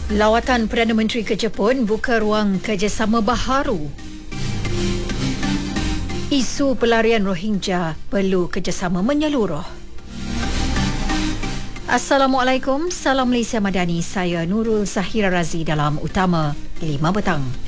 Lawatan Perdana Menteri ke Jepun buka ruang kerjasama baharu. Isu pelarian Rohingya perlu kerjasama menyeluruh. Assalamualaikum, salam Malaysia Madani. Saya Nurul Zahira Razi dalam Utama 5 Petang.